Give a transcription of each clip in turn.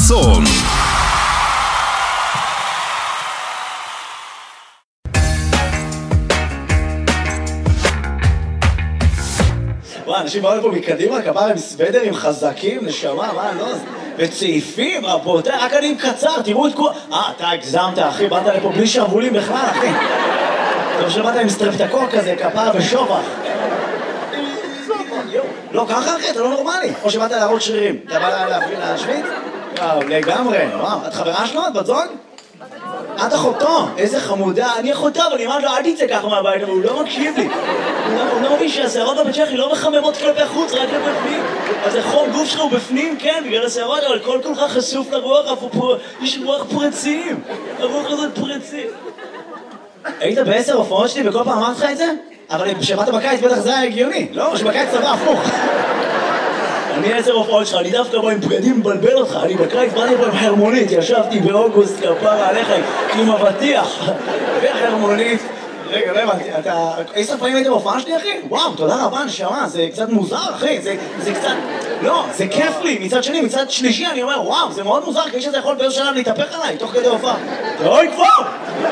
חסון. וואי, אנשים באו לפה מקדימה, כפרה עם סוודרים חזקים, נשמה, מה, לא? וצעיפים, רבותיי, רק אני עם קצר, תראו את כל... אתה הגזמת, אחי, באת לפה בלי שרוולים בכלל, אחי. טוב שבאת עם סטרפטקור כזה, כפרה ושובח. לא, ככה אחי, אתה לא נורמלי. או שבאת להראות שרירים. אתה בא להשוויץ? וואו, לגמרי. וואו, את חברה שלו? את בת זוג? את אחותו, איזה חמודה. אני אחותו, אבל אני אמרת לו, אל תצא ככה מהבית, אבל הוא לא מקשיב לי. הוא לא מבין שהשערות בבית שלך לא מחממות כלפי חוץ, רק כלפי פנים. אז החום גוף שלך הוא בפנים, כן, בגלל השערות, אבל כל כולך חשוף לרוח, יש רוח פרצים. הרוח הזאת פרצים. היית ב10 הופעות שלי וכל פעם אמרת לך את זה? אבל כשבאת בקיץ בטח זה היה הגיוני, לא? שבקיץ צבא הפוך. אני 10 הופעות שלך, אני דווקא בא עם בגדים מבלבל אותך, אני בקיץ באתי פה עם חרמונית, ישבתי באוגוסט כפרה עליך עם אבטיח וחרמונית. רגע, לא הבנתי, אתה... 10 פעמים היית בהופעה שלי, אחי? וואו, תודה רבה, נשמה, זה קצת מוזר, אחי, זה קצת... לא, זה כיף לי, מצד שני, מצד שלישי, אני אומר, וואו, זה מאוד מוזר, כי שזה יכול באיזשהו שלב להתהפך עליי, תוך כדי הופעה. אוי, כבר!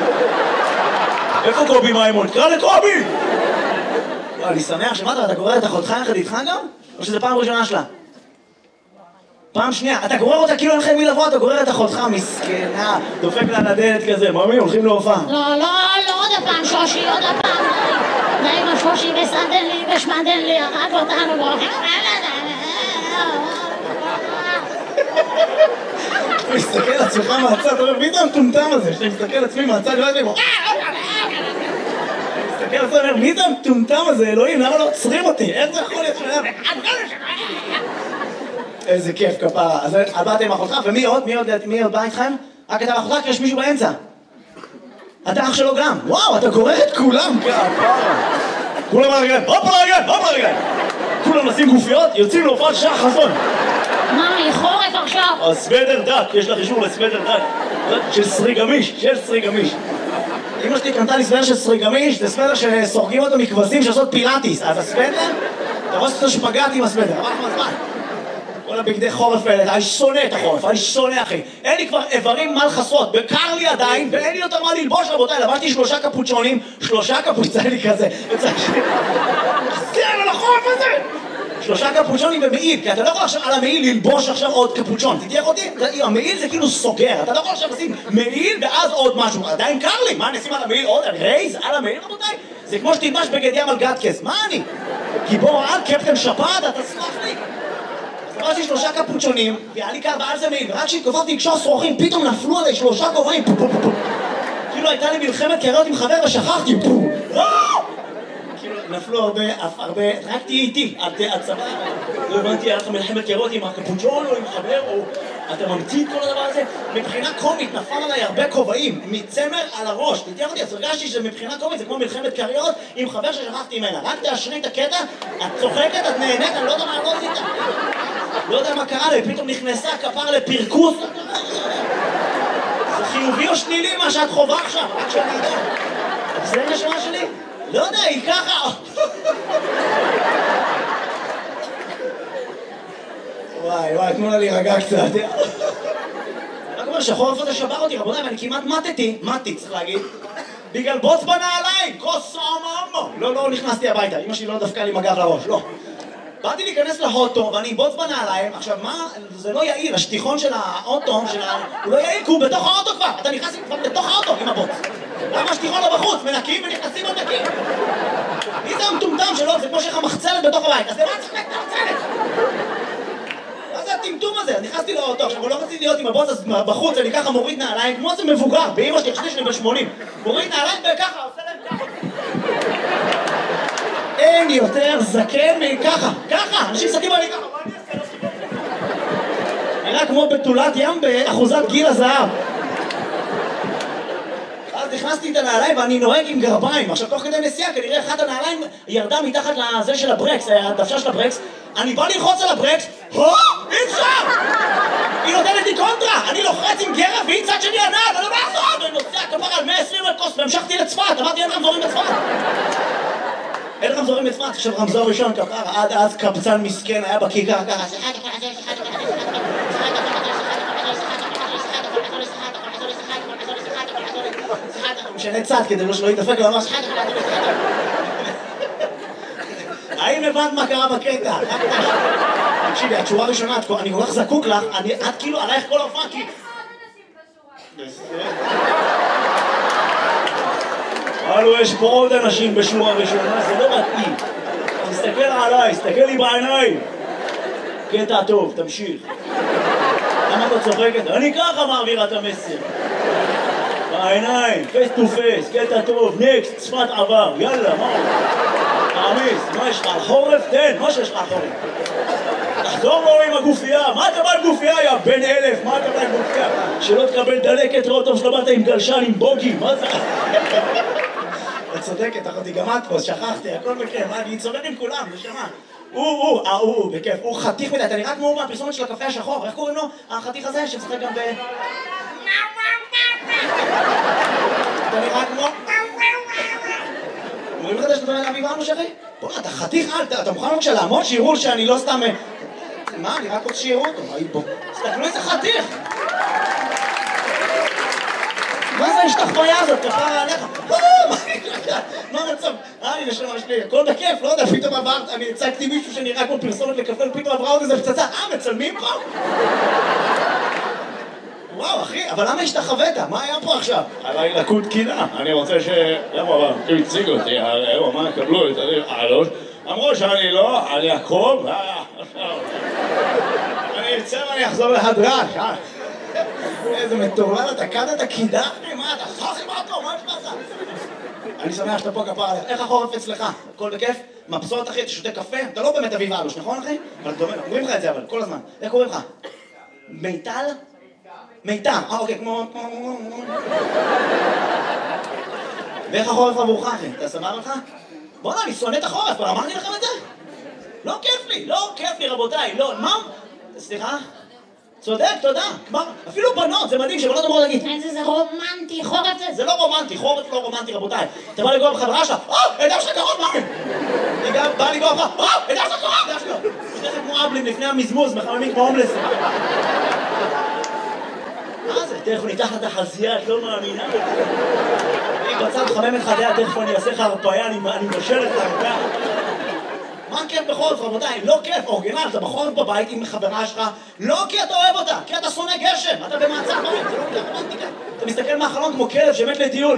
איפה קובי מימון? קרא לקובי! אני שמח שמעת, אתה גורר את אחותך יחד איתך גם? או שזה פעם ראשונה שלה? פעם שנייה, אתה גורר אותה כאילו אין לך מי לבוא, אתה גורר את אחותך מסכנה, דופק לה לדלת כזה, ממי, הולכים להופעה. לא, עוד הפעם שושי, עוד הפעם. די עם השושי וסדן לי ושמדן לי, הרג אותנו והולכים... הוא מסתכל על עצמך מהצד, אתה אומר, מי זה המטומטם הזה? שאני מסתכל על עצמי מהצד, לא יודעים, מסתכל על עצמי, אומר, מי זה המטומטם הזה, אלוהים, למה לא עוצרים אותי? איך זה יכול להיות שלהם? איזה כיף כפרה. אז באת עם אחותך, ומי עוד? מי עוד בא איתכם? רק אתה ואחותך, כי יש מישהו באמצע. אתה אח שלו גם. וואו, אתה גורר את כולם. כפרה. כולם על הרגליים, הופ על הרגליים, הופ על הרגליים. כולם נשים גופיות, יוצאים להופעת שעה חזון. מה, חורף עכשיו? הסוודר דק, יש לך אישור לסוודר דק. של סריגמיש, אמא שלי קנתה לי סוודר של סריגמיש, זה סוודר שסורגים אותו מכבשים שעושות פילאטיס. אז הסוודר, אתה רואה שאתה שפגעת עם הסוודר, אמר לך מזמן. כל הבגדי חורף האלה, אני שונא את החורף, אני שונא אחי. אין לי כבר איברים מה לחסות, בקר לי עדיין, ואין לי יותר מה ללבוש רבותיי, לבשתי 3 קפוצ'ונים, 3 קפוצ'ונים כזה, זה על החורף הזה! 3 קפוצ'ונים ומעיל, כי אתה לא יכול עכשיו על המעיל ללבוש עכשיו עוד קפוצ'ון, תתייח אותי? המעיל זה כאילו סוגר, אתה לא יכול עכשיו לשים מעיל ואז עוד משהו, עדיין קר לי, מה נשים על המעיל עוד? רייז על המעיל רבותיי? זה כמו שתלבש בגד ים על גטקס, מה אני? גיבור על קפטן שפעת, אתה סמך לי? אז יש 3 קפוצ'ונים, והיה לי קר ועל זה מעיל, ורק כשהתקופפתי לקשור שרוכים, פתאום נפלו עליי 3 כובעים, כאילו הייתה לי מלחמת קריות עם חבר ושכחתי, נפלו הרבה, רק תהיה איתי, הצבא, לא הבנתי, היה לך מלחמת קריות עם הקפוצ'ון או עם חבר, או אתה ממציא את כל הדבר הזה, מבחינה קומית נפל עליי הרבה כובעים, מצמר על הראש, תתייח אותי, אז הרגשתי שמבחינה קומית זה כמו מלחמת קריות עם חבר ששכחתי ממנה, רק תאשרי את הקטע, את צוחקת, את נהנית, אני לא יודע מה לא עשית, לא יודע מה קרה לי, פתאום נכנסה כפר לפרקוס, זה חיובי או שלילי מה שאת חובה עכשיו, רק שאני יודע, זה נשמה שלי? לא יודע, היא ככה... וואי, תנו לה להירגע קצת. רק אומר שהחורף הזה שבר אותי, רבותיי, ואני כמעט מתי, צריך להגיד. בגלל בוץ בנעליים, כוס עממו. לא נכנסתי הביתה, אמא שלי לא דפקה לי מגב לראש, לא. באתי להיכנס לאוטו, ואני בוץ בנעליים, עכשיו מה, זה לא יעיל, השטיחון של האוטו, הוא לא יעיל, כי הוא בתוך האוטו כבר, אתה נכנס כבר בתוך האוטו עם הבוץ. למה השטיחון לא בחוץ? מנקים ונכנסים עוד נקים. מי זה המטומטם שלו? זה כמו שיש לך מחצלת בתוך הבית, אז למה צריך את המחצלת? מה זה הטמטום הזה? נכנסתי לאוטו, עכשיו הוא לא רציתי להיות עם הבוץ, אז בחוץ אני ככה מוריד נעליים, כמו זה מבוגר, באמא שלי, חשבתי שאני ב-80. מוריד נעליים וככה, עושה להם ככה. אין יותר זקן מככה, ככה, אנשים מסתכלים עלי ככה, מה אני אעשה? נראה כמו בתולת ים באחוזת גיל הזהב. אז נכנסתי את הנעליים ואני נוהג עם גרביים. עכשיו תוך כדי נסיעה כנראה אחת הנעליים ירדה מתחת לזה של הברקס, הדוושה של הברקס. אני בא ללחוץ על הברקס, אי אפשר! היא נותנת לי קונטרה, אני לוחץ עם גרב והיא צד שלי הנעל, אני לא מעזור! ואני נוסע כפר על 120 לקוס והמשכתי לצפת, אמרתי אין רמזורים בצפת. אין רמזורים בצפת, עכשיו רמזור ראשון כפר, עד אז קבצן מסכן היה בכיכר ככה משנה צד כדי שלא יתדפק לו ממש. האם הבנת מה קרה בקטע? תקשיבי, את שורה ראשונה, אני כל כך זקוק לך, את כאילו עלייך כל ההופעה, כי... הלו, יש פה עוד אנשים בשורה ראשונה, זה לא מתאים. תסתכל עליי, תסתכל לי בעיניים. קטע טוב, תמשיך. למה אתה צוחקת? אני ככה מעביר את המסר. בעיניים, פייס טו פייס, קטע טוב, נקסט, שפת עבר, יאללה, מה? תעמיס, מה יש לך? על חורף? תן, מה שיש לך על חורף? תחזור לו עם הגופייה, מה אתה בא עם גופייה, יא בן 1000? מה אתה בא עם גופייה? שלא תקבל דלקת ראות טוב שלא באת עם גלשן, עם בוגי, מה זה? את צודקת, אחותי, גם את פה, שכחתי, הכל בכיף, אני צודק עם כולם, נשמה. הוא, בכיף, הוא חתיך מדי, אתה נראה כמו מהפרסומת של הקפה השחור, איך קוראים לו? החתיך הזה שמשחק גם ב... אתה נראה כמו... אומרים לך שאתה מדבר אביב אנו שרי? בוא, אתה חתיך, אתה מוכן בבקשה לעמוד שיראו שאני לא סתם... מה, אני רק רוצה שיראו אותו, בוא. תסתכלו איזה חתיך! מה זה השתחוויה הזאת? כפרה עליך? מה המצב? אני נשמה שלי, הכל בכיף, לא יודע, פתאום עברת, אני הצגתי מישהו שנראה כמו פרסומת לקפה, פתאום עברה עוד איזה פצצה, מצלמים פה? וואו, אחי, אבל למה השתחווית? מה היה פה עכשיו? עליי לקוד קינה, אני רוצה ש... למה הוא הציג אותי, הוא אמר, קבלו את העלות, אמרו שאני לא, על יעקב, אני אצא ואני אחזור להדרש, איזה מטורלל, אתה קד את הקידה? מה אתה חכי מה אותו? מה יש לך? אני שמח שאתה פה כפר עליך. איך החורף אצלך? הכל בכיף? מבסוט אחי, אתה שותה קפה? אתה לא באמת אביב אלוש, נכון אחי? אבל אתה אומר, אומרים לך את זה אבל, כל הזמן. איך קוראים לך? מיטל? מיטל, אוקיי, כמו... ואיך החורף עבורך אחי? אתה סבבה לך? בוא'נה, אני שונא את החורף, אבל אמרתי לכם את זה? לא כיף לי רבותיי, לא, מה? סליחה? צודק, תודה. כבר, אפילו בנות, זה מדהים שבנות אמרו להגיד איזה רומנטי, חורף זה... זה לא רומנטי, חורף לא רומנטי רבותיי. אתה בא לגוע בחברה שלך, הידע שלך קרוב, מה? אני גם בא לגוע בך, הידע שלך קרוב, הידע שלך. תכף כמו אבלים לפני המזמוז, מחממים כמו הומלס. מה זה? תכף ניתח את החזייה, את לא מאמינה בזה. אני בצד חמם את חדיה, תכף אני אעשה לך הרפאיה, אני מבשל את הרפאיה. מה כיף בחורף, רבותיי? לא כיף, אורגינל, אתה בחורף בבית עם חברה שלך, לא כי אתה אוהב אותה, כי אתה שונא גשם, אתה במעצר בית, זה לא רומנטיקה. אתה מסתכל מהחלון כמו כלב שמת לטיול.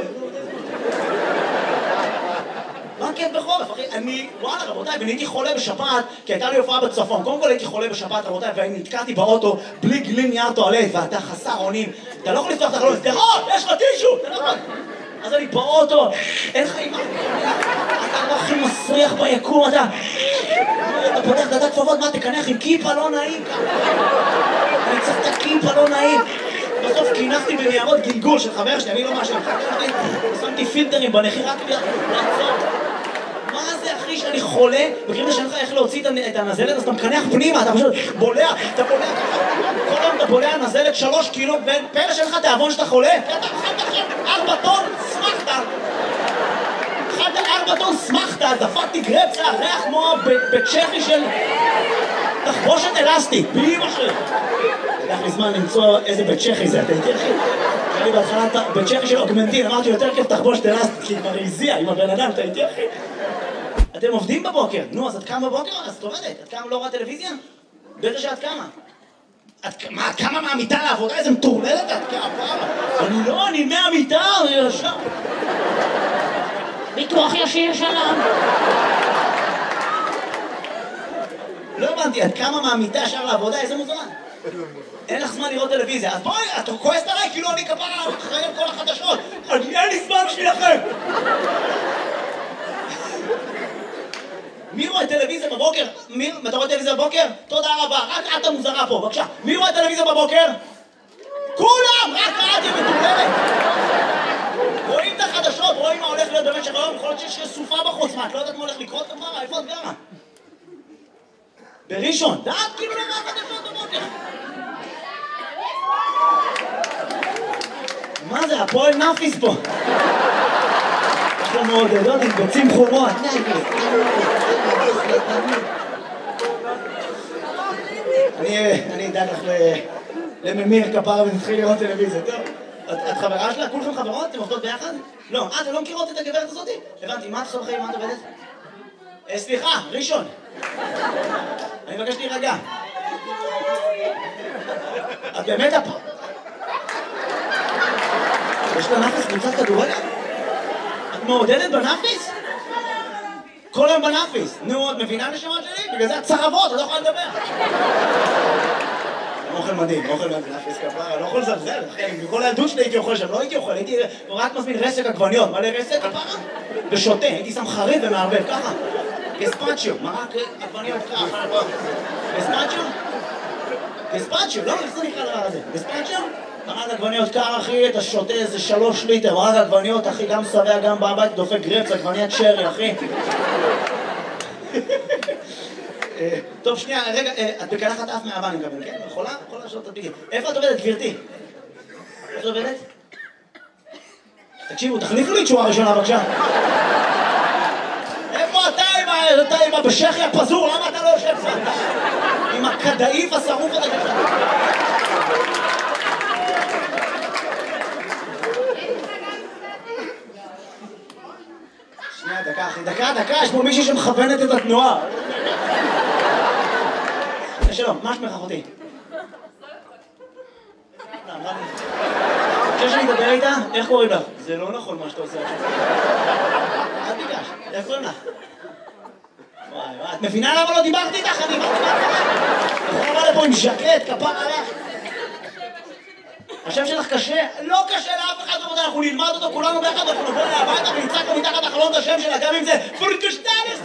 מה כיף בחורף, אחי? וואלה, רבותיי, ואני הייתי חולה בשפעת, כי הייתה לי הופעה בצפון. קודם כל הייתי חולה בשפעת, רבותיי, ואני נתקעתי באוטו בלי גלין נייר טואלט, ואתה חסר אונים. אתה לא יכול לפתוח את החלון, תראות, יש לך טישו, אתה לא יכול. אז אני באוטו, אין לך אימא. אתה לא הכי מסריח ביקום, אתה פותח דעת כפפות, מה תקנח עם כיפה לא נעים ככה. אני צריך את הכיפה לא נעים. בסוף קינחתי בניירות גלגול של חבר שלי, אני לא משהו. שמתי פילטרים בנחי רק לעצור. מה זה אחי שאני חולה? בקריב שאין לך איך להוציא את הנזלת, אז אתה מקנח פנימה, אתה פשוט בולע, אתה בולע ככה. כל היום אתה בולע נזלת 3 קילו, ופלא שאין לך תיאבון שאתה חולה. אתה אכלת עכשיו 4 טון, שמחת. אכלת 4 טון, שמחת, דפקתי גרפסה, ריח כמו בצ'כי של תחבושת אלסטית, בלי משהו. לקח לי זמן למצוא איזה בצ'כי זה, אתה איתי אחי? אני בהתחלה בצ'כי של אוגמנטין, אמרתי יותר כיף תחבושת אלסטית, כי היא כבר הזיעה עם הבן אדם, אתה איתי אחי? אתם עובדים בבוקר, נו, אז את קמה בבוקר? אז את עובדת. את קמה לא רואה טלוויזיה? בטח שאת קמה. את קמה מהמיטה לעבודה? איזה מטורללת את קמה? אני מהמיטה, אני ישר. ביטוח ישיר שלום. לא הבנתי, את קמה מהמיטה ישר לעבודה? איזה מוזמן? אין לך זמן לראות טלוויזיה, אז בואי, את כועסת עליי כאילו אני כפרה אחרי כל החדשות. אין לי זמן בשבילכם. מי רואה טלוויזיה בבוקר? אתה רואה טלוויזיה בבוקר? תודה רבה, רק את המוזרה פה, בבקשה. מי רואה טלוויזיה בבוקר? כולם! רק את היא מטורללת! רואים את החדשות, רואים מה הולך להיות במשך היום, יכול להיות שיש סופה בחוץ, מה? את לא יודעת מה הולך לקרות כמרה? איפה את גרה? בראשון, דעת כאילו לא רואה חדשות בבוקר. מה זה? הפועל נאפיס פה. אנחנו מעודדות עם ביצים חומות. אני אדאג לך לממיר כפרה ונתחיל לראות טלוויזיה, טוב? את חברה שלה? כולכם חברות? אתם עובדות ביחד? לא. אתם לא מכירות את הגברת הזאתי? הבנתי, מה את עושה בחיים? מה את עובדת? סליחה, ראשון. אני מבקש להירגע. את באמת יש לה נאפיס קבוצת כדורגל? את מעודדת בנאפיס? כל היום בנאפיס. נו, את מבינה נשמות שלי? בגלל זה את צרבות, את לא יכולה לדבר. אוכל מדהים, אוכל מדהים, נאפיס כפרה, אני לא יכול לזלזל, אחי. בכל הילדות שלי הייתי אוכל שם, לא הייתי אוכל, הייתי רק מזמין רסק עגבניות. מלא רסק, כפרה? ושותה, הייתי שם חריף ומערבב, ככה. גספצ'יו, מרק עגבניות ככה. גספצ'יו? גספצ'יו, לא? איך זה נקרא דבר הזה? גספצ'יו? מרק עגבניות קר, אחי, אתה שותה איזה 3 ליטר, מרק עגבניות, אחי, גם שבע, גם בבית, דופק גרפס, עגבניית שרי, אחי. טוב, שנייה, רגע, את בקלחת אף מהאבא, אני מקבל, כן? יכולה? יכולה לשאול את הדביקים. איפה את עובדת, גברתי? איפה את עובדת? תקשיבו, תחליפו לי תשובה ראשונה, בבקשה. איפה אתה עם הבשכי הפזור? למה אתה לא יושב פה? עם הכדאיף השרוף הזה ככה. שנייה, דקה, אחי, דקה, יש פה מישהי שמכוונת את התנועה. שלום, מה שמך אחותי? חושב שאני אדבר איתה? איך קוראים לך? זה לא נכון מה שאתה עושה עכשיו. אל תיגש, איך קוראים לך? וואי, את מבינה למה לא דיברתי איתך? אני דיברתי איתך. אתה בא לפה עם ז'קט, כפר עליך. השם שלך קשה? לא קשה לאף אחד, אנחנו נלמד אותו כולנו ביחד, אנחנו נבוא אליה הביתה ונצעק לו מתחת החלון את השם שלה, גם אם זה פורקשטלס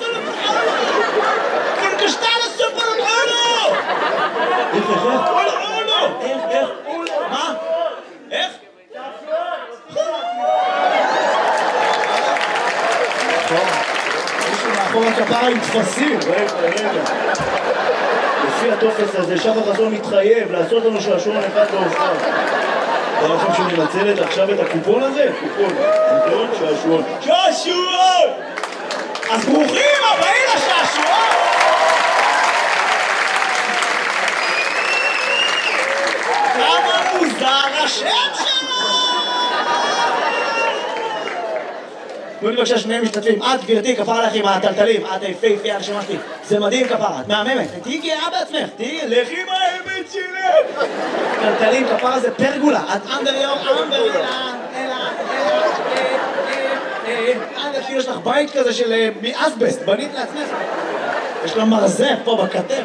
סופרולו! איך? מה? איך? מישהו מאחור הכפרה עם תפסים, רגע. לפי הטופס הזה, שחר חסון מתחייב לעשות לנו שעשועון אחד לאופן. אתה לכם שאני מנצלת עכשיו את הקופון הזה? קופון, שעשועון. שעשועון! אז ברוכים הבאים לשעשועון! כמה מוזר השם שלו! תנו לי בבקשה שני משתתפים. את גברתי, כפרה עליך עם הטלטלים, את היפהפייה הנשמה שלי. זה מדהים כפרה, את מהממת. תהיי גאה בעצמך, לכי עם האמת שלי. טלטלים, כפרה זה פרגולה. את אנדריור, יש לך בית כזה של מאסבסט, בנית לעצמך. יש לה מרזב פה בכתף,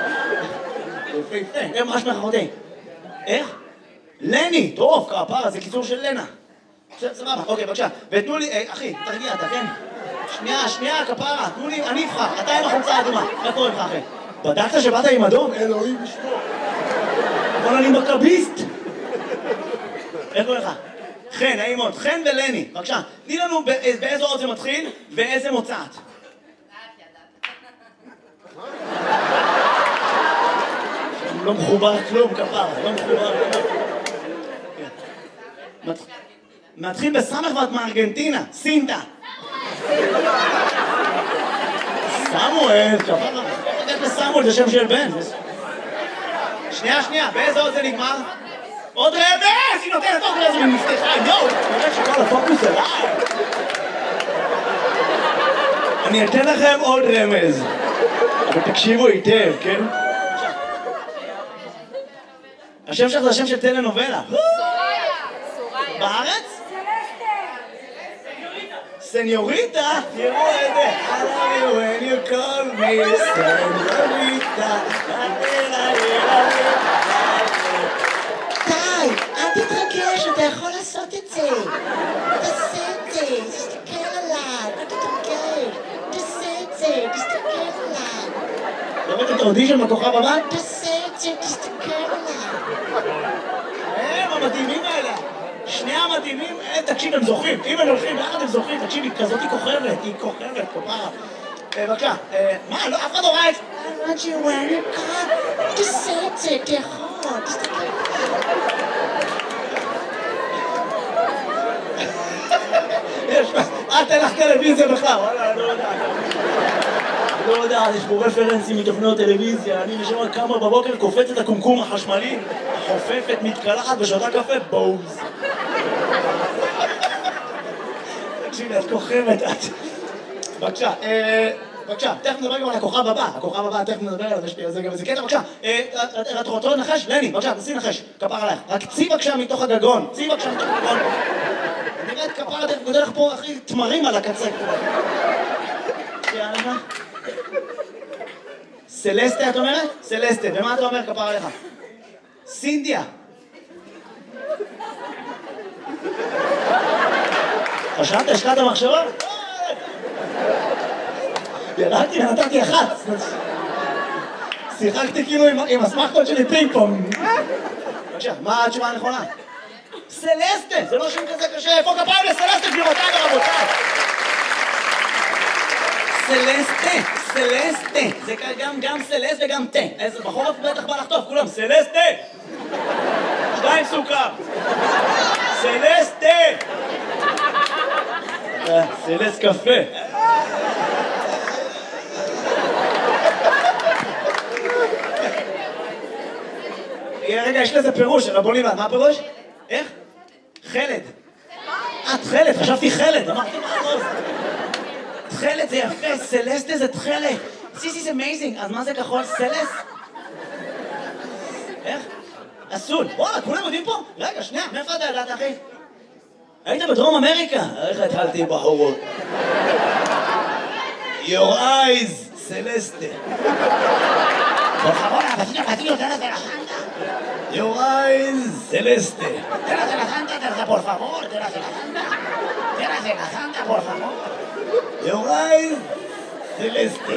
יפהפה. מה שמך אחותי? איך? לני, טוב, כפרה, זה קיצור של לנה. סבבה, אוקיי, בבקשה. ותנו לי, אחי, תרגיע אתה, כן? שנייה, כפרה, תנו לי, אני אבחר, אתה עם החולצה האדומה. איך קוראים לך, אחי? בדקת שבאת עם אדום? אלוהים לשמור. אבל אני מכביסט. איך קוראים לך? חן, נעים מאוד. חן ולני, בבקשה. תני לנו באיזו אות זה מתחיל ואיזה מוצאת. לא מחובר כלום, כפרה, לא מחובר כלום. מתחיל בסמך ואת מארגנטינה, סינטה. סמואל, כפרה. איך לסמואל זה שם של בן. שנייה, באיזה עוד זה נגמר? עוד רמז! היא נותנת עוד רמז ומפתחה, יואו! נראה שכל הפוקוס אליי. אני אתן לכם עוד רמז. אבל תקשיבו היטב, כן? השם שלך זה השם של טלנובלה. בארץ? סניוריטה? תראו את זה. I love you when you call me סניוריטה. די, אל תתרגש, אתה יכול לעשות את זה. תעשה את זה, תסתכל עליי, אל תתרגש. תעשה את זה, תסתכל עליי. לראות את האודישן בכוכב הבא? תעשה את זה, תסתכל עליי. הם המדהימים האלה. שני המדהימים, תקשיב, הם זוכים. אם הם הולכים ביחד הם זוכים, תקשיב, היא כזאת היא כוכבת, כפרה. בבקשה, מה, לא, אף אחד לא ראה את זה. I want you when you come. תעשה את זה, אתה יכול, תסתכל עליי. אל תלך טלוויזיה בכלל, וואלה, אני לא יודע. לא יודע, יש פה רפרנסים מתוכניות טלוויזיה, אני נשמע כמה בבוקר קופץ את הקומקום החשמלי, חופפת, מתקלחת ושותה קפה, בוז. תקשיבי, את כוכבת, את... בבקשה, תכף נדבר גם על הכוכב הבא, תכף נדבר עליו, יש לי על זה גם איזה קטע, בבקשה. את רוצה לנחש? לני, בבקשה, תנסי לנחש, כפר עלייך. רק צי בבקשה מתוך הגגון, נראית כפר דרך גודל לך פה, אחי, תמרים על הקצה. יאללה. סלסטה, את אומרת? סלסטה, ומה אתה אומר כפר עליך? סינדיה. חשבת, השקעת מחשבה? ירדתי ונתתי אחת. שיחקתי כאילו עם הסמכות שלי פינג פונג. בבקשה, מה התשובה הנכונה? סלסטה, זה לא שם כזה קשה. איפה כפיים לסלסטה, גבירותיי ורבותיי? סלסטה. זה גם סלסט וגם תה. איזה בחורף בטח בא לחטוף, כולם. סלסטה. 2 סוכר. סלסטה. סלסט קפה. רגע, יש לזה פירוש, רבו ליבן, מה הפירוש? איך? חלד. את חלד, חשבתי חלד, אמרתי מה הראש? תחלת זה יפה, סלסטה זה תחלת. This is amazing, אז מה זה כחול? סלס? איך? אסול. וואלה, כולם יודעים פה? רגע, שנייה, מאיפה אתה ידעת, אחי? היית בדרום אמריקה? איך התחלתי בחורות? Your eyes, סלסטה. Por favor, vecino, te das de la santa. Your eyes, celeste. Te das de la santa, por favor, te das de la santa. Te das de la santa, por favor. Your eyes, celeste.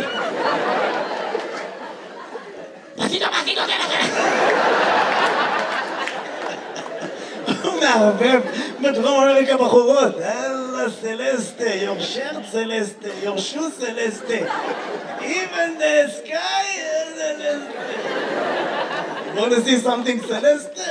Vecino, te das de la הוא מערבב בדרום אמריקה בחורות. אללה סלסטה, your shirt סלסטה, your shoe סלסטה. Even the sky is celeste. Want to see something celeste?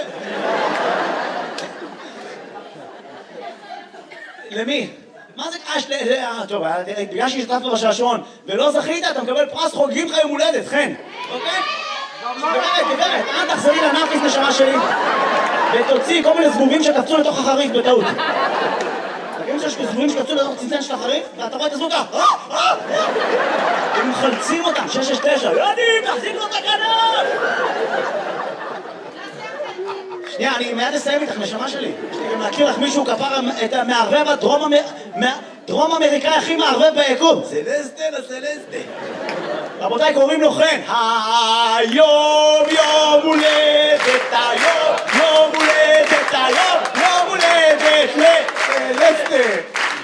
למי? מה זה קש? טוב, בגלל שהשתתפת בשעשועון ולא זכית, אתה מקבל פרס חוגגים לך יום הולדת, חן. אוקיי? גברת, אל תחזרי לנאפיס נשמה שלי ותוציא כל מיני זבובים שקפצו לתוך החריף בטעות. תגידו שיש זבובים שקפצו לתוך צנצן של החריף ואתה רואה את הזבוב ככה הם מחלצים אותם, 669 יודעים, תחזיק לו את הכנף. שנייה, אני מיד אסיים איתך נשמה שלי. יש לי גם להכיר לך מישהו כפר את המערבב הדרום אמריקאי הכי מערבב ביקום. סלסטה לסלסטה. רבותיי, קוראים לו חן. היום יום הולדת, יום הולדת, יום הולדת לסלסטה.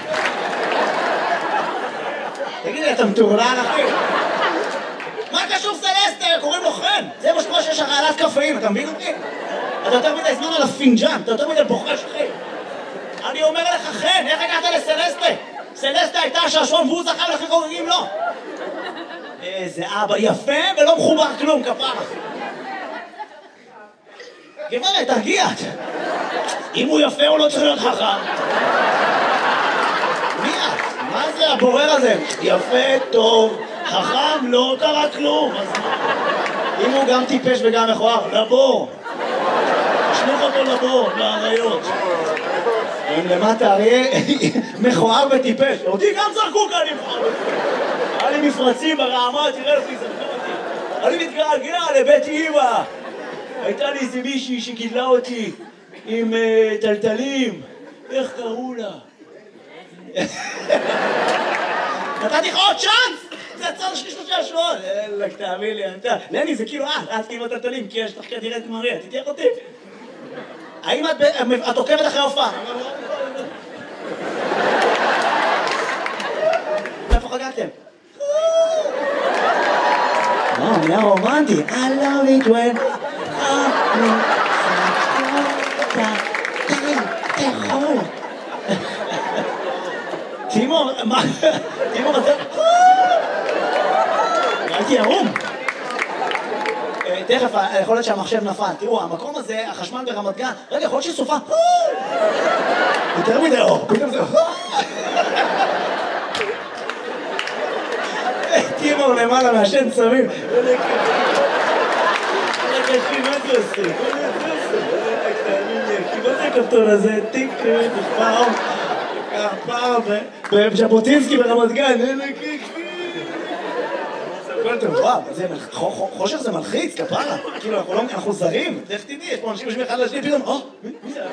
תגידי, אתה מטורלל אחי? מה קשור סלסטה? קוראים לו חן. זה מה שקורה שיש הרעלת קפאים, אתה מבין אותי? אתה יותר מדי זמן על הפינג'אן, אתה יותר מדי בוחש אחי. אני אומר לך חן, איך הגעת לסלסטה? סלסטה הייתה השעשועון והוא זכה לכי חוגגים לו. איזה אבא יפה ולא מחובר כלום, כפרה. גברת, תרגיע. אם הוא יפה הוא לא צריך להיות חכם. מי את? מה זה הבורר הזה? יפה, טוב, חכם, לא קרה כלום. אם הוא גם טיפש וגם מכוער, לבור. תשלוח אותו לבור, לאריות. אם למטה אריה מכוער וטיפש. אותי גם זרקו כאן לבחור. היה לי מפרצים ברעמה, תראה לפי זרקו אותי. אני מתגעגע לבית אמא. הייתה לי איזה מישהי שגידלה אותי עם טלטלים. איך קראו לה? נתתי לך עוד צ'אנס! זה הצד שלי 3 שבועות. אלק, תאמין לי, לני, זה כאילו את כאילו טלטלים, כי יש לך כדירת מריה, תתייך אותי. האם את עוקבת אחרי הופעה? איפה חגגתם? נהיה רומנטי. I love it when תאכול. תימור, מה? תימור, אתה... הייתי ערום. תכף, יכול להיות שהמחשב נפל. תראו, המקום הזה, החשמל ברמת גן, רגע, יכול להיות שסופה. יותר מדי אור, פתאום זה... תימור, אור למעלה מעשן צמים. לקחים, מה זה עושה? מה זה הכפתור הזה? טיק, נחפר, כפר, בז'בוטינסקי ברמת גן, הכל טוב, וואו, חושך זה מלחיץ, כפרה, כאילו אנחנו זרים, איך תדעי, יש פה אנשים יושבים אחד לשני, פתאום, מי זה?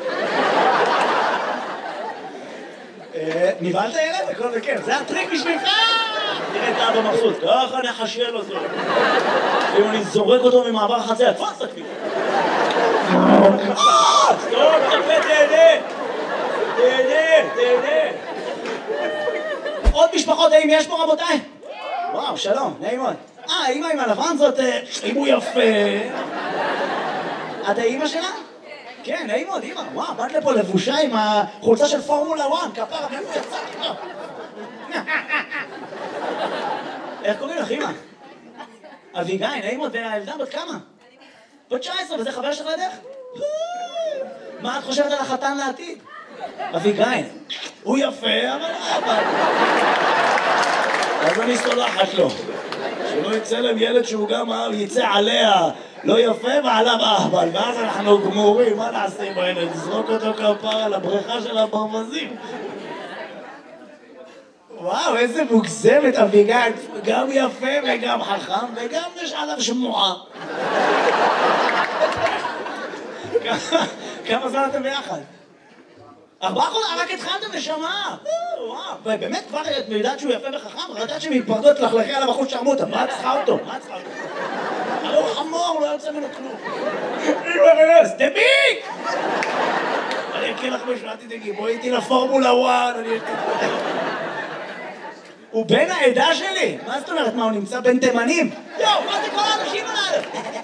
נבהלת ילד? הכל בכיף, זה הטריק בשבילך! תראה את האבא מבסוט, ככה נחשל אותו. אם אני זורק אותו ממעבר החציה, תפוס אותי! סטופ, תקווה, תהנה! עוד משפחות, האם יש פה רבותיי? וואו, שלום, נעים מאוד. האמא עם הלבן זאת, אם הוא יפה. את האמא שלה? כן, נעים מאוד, אמא. וואו, באת לפה לבושה עם החולצה של פורמולה 1, כפרה, ואיפה יצא? איך קוראים לך, אמא? אביגיל, נעים מאוד, והילדה בת כמה? בת 19, וזה חבר שלך לידך? מה את חושבת על החתן לעתיד? אביגיל, הוא יפה, אבל... אז אני סולחת לו. שלא יצא להם ילד שהוא גם יצא עליה לא יפה ועליו אהבל, ואז אנחנו גמורים, מה נעשה עם הילד? נזרוק אותו כפר על הבריכה של הברווזים. וואו, איזה מוגזמת אביגיל, גם יפה וגם חכם וגם יש עליו שמועה. כמה זמן אתם ביחד? 4 חודשים, רק התחלתם נשמה. וואו, באמת כבר את יודעת שהוא יפה וחכם? רדעת שהם יפרדו את לחלכי עליו אחוז שרמוטה, מה צריכה אותו? הרי הוא חמור, לא יוצא ממנו כלום. דביק! אני אקריא לך משהו, אל תדאגי, בואי איתי לפורמולה 1, הוא בן העדה שלי? מה זאת אומרת? מה, הוא נמצא בין תימנים? יואו, מה זה כל האנשים עליו?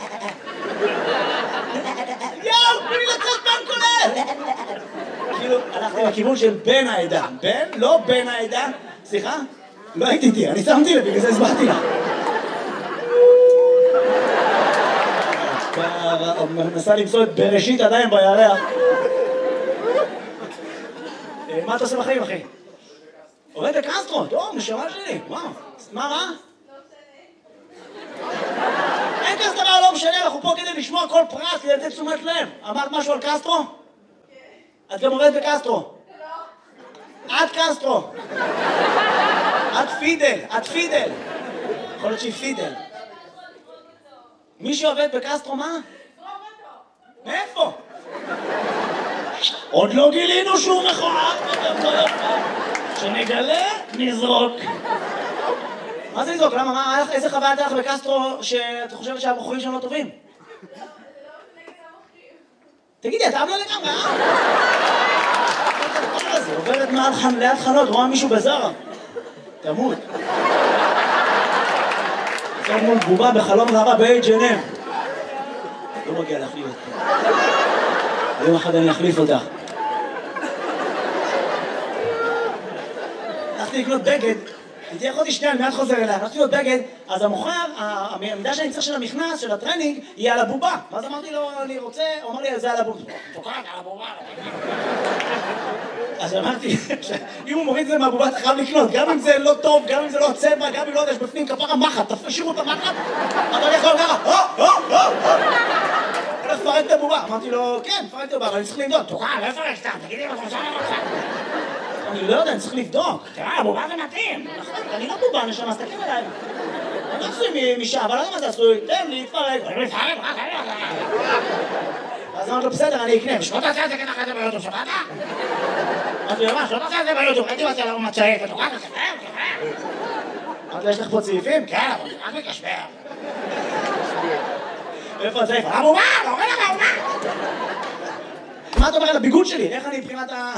יואו, תנו לי לצאת בן כולל! כאילו, הלכתי לכיוון של בן העדה. בן? לא בן העדה. סליחה? לא הייתי איתי, אני שמתי לב, בגלל זה הסברתי לך. מנסה למצוא את בראשית עדיין בירח. מה אתה עושה בחיים, אחי? עובד בקסטרו, טוב, נשמה שלי, וואו. מה רע? אין כזה דבר, לא משנה, אנחנו פה כדי לשמוע כל פרט, כדי לתת תשומת לב. אמרת משהו על קסטרו? את גם עובדת בקסטרו. את קסטרו. את פידל, את פידל. יכול להיות שהיא פידל. מי שעובד בקסטרו, מה? מאיפה? עוד לא גילינו שהוא מכוער. כשנגלה, נזרוק. מה זה לזרוק? למה? איזה חוויה הייתה לך בקסטרו שאת חושבת שהבחורים שם לא טובים? תגידי, אתה אבלה לגמרי, זה עוברת ליד חנות, רואה מישהו בזרה. תמות. עוברת מול בובה בחלום ראווה ב-H&M. לא מגיע להחליף אותך. יום אחד אני אחליף אותך. הלכתי לקנות בגד, איתי אחותי שנייה, אני מיד חוזר אליה, הלכתי לקנות בגד, אז המוכר, המידה שאני צריך של המכנס, של הטרנינג, היא על הבובה. ואז אמרתי לו, אני רוצה, הוא אמר לי, זה על הבובה. תוקעת על הבובה. אז אמרתי, אם הוא מוריד את זה מהבובה, אתה חייב לקנות, גם אם זה לא טוב, גם אם זה לא הצבע, גם אם לא יודע, יש בפנים כפרה מחט, תשאירו את המחט, אתה הולך לו ככה, הולך לפרק את הבובה. אמרתי לו, כן, פרק את הבובה, אבל אני צריך לבדוק. תוקעת, לא יפרק סתם, תגידי לו, אני לא יודע, אני צריך לבדוק. תראה, הבובה זה מתאים. אני לא בובה, נשמה, סתכל עליי. אני עשוי משעה, אבל לא יודע מה זה עשוי. תן לי, תפרק. אז אמרתי לו, בסדר, אני אקנה. שלא תעשה את זה ככה את זה ביוטיוב, שמעת? אמרתי לו, מה, שלא תעשה את זה ביוטיוב. הייתי רוצה לראות מצעית, ותוכל לספר. אמרתי לו, יש לך פה צעיפים? כן, אבל רק מקשבר. איפה הצעיף? הבובה, לא רואה לך הבובה. מה אתה אומר על הביגוד שלי? איך אני מבחינת ה...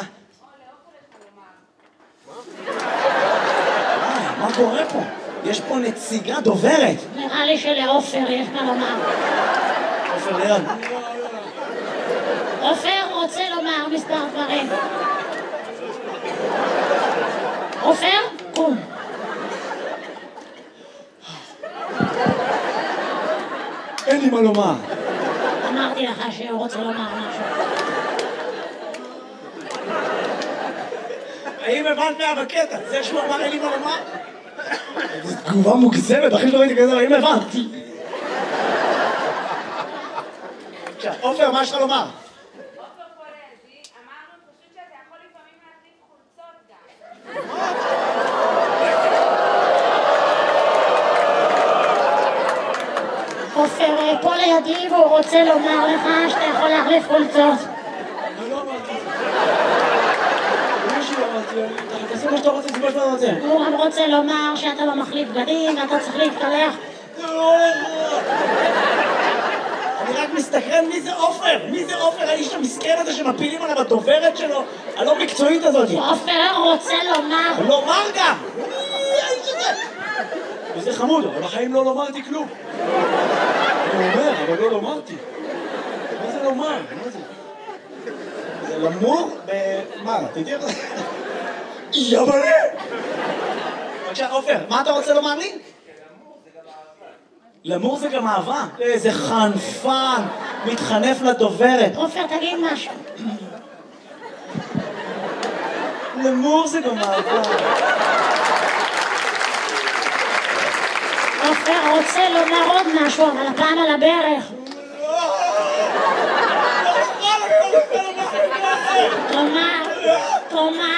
מה קורה פה? יש פה נציגה דוברת. נראה לי שלעופר יש מה לומר. עופר ליד. עופר רוצה לומר מספר דברים. עופר, קום. אין לי מה לומר. אמרתי לך שהוא רוצה לומר משהו. האם הבנת מה בקטע? זה שהוא אמר אין לי מה לומר? זו תגובה מוגזמת, אחי שלא ראיתי כזה, אם הבנתי. עופר, מה יש לך לומר? עופר פולזי, אמרנו פשוט שאתה יכול לפעמים להחליף חולצות גם. עופר פה לידי והוא רוצה לומר לך שאתה יכול להחליף חולצות. אני לא אמרתי את זה. אני שלא אמרתי, תעשה מה שאתה רוצה, זה מה שאתה רוצה. הוא גם רוצה לומר שאתה לא מחליף בגדים ואתה צריך להתקלח. אני רק מסתכרן מי זה עופר? מי זה עופר? האיש המסכן הזה שמפילים עליו הדוברת שלו? הלא מקצועית הזאת. עופר רוצה לומר... לומר גם! מי האיש הזה? וזה חמוד, אבל בחיים לא לומרתי כלום. אני אומר, אבל לא לומרתי. מה זה לומר? מה זה? זה למור מה? תדעי לך? יבלה! בבקשה, עופר, מה אתה רוצה לומר לי? למור זה גם אהבה. איזה חנפן, מתחנף לדוברת. עופר, תגיד משהו. למור זה גם אהבה. עופר רוצה לומר עוד משהו, אבל הפעם על הברך. תאמר.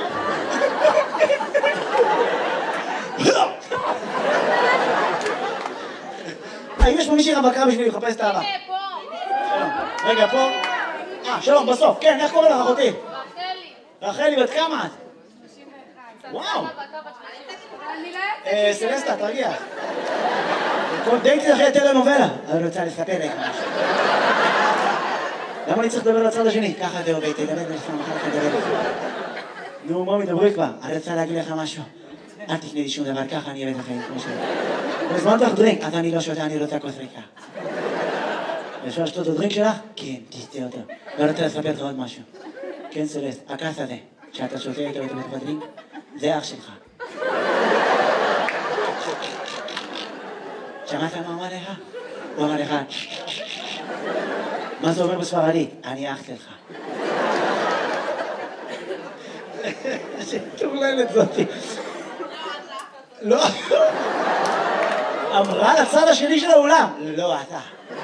האם יש פה מישהי רווקה בשביל לחפש את האהבה? הנה, פה. רגע, פה. שלום, בסוף. כן, איך קוראים לך, אחותי? רחלי. רחלי, בת כמה את? 31. וואו. אני לא יוצאת. סלסטה, תרגיע. דייטי אחרי טלנובלה. אני רוצה לספר לך משהו. למה אני צריך לדבר לצד השני? ככה זה עובד, תדבר לפעמים, אחר כך תדבר לפעמים. נו, מה מדברי כבר? אני רוצה להגיד לך משהו. אל תקנה לי שום דבר, ככה אני אוהב את החיים, כמו שלך. הזמנת לך דרינק, אז אני לא שותה, אני רוצה כוס ריקה. אפשר לשתות את הדרינק שלך? כן, תשתה אותו. ואני רוצה לספר לך עוד משהו. כן, סלסט, הכס הזה, שאתה שותה איתו בתוך הדרינק, זה אח שלך. שמעת מה אמר לך? הוא אמר לך, מה זה אומר בספרדית? אני אח שלך. שטורללת זאתי. לא. אמרה לצד השני של האולם. לא, אתה.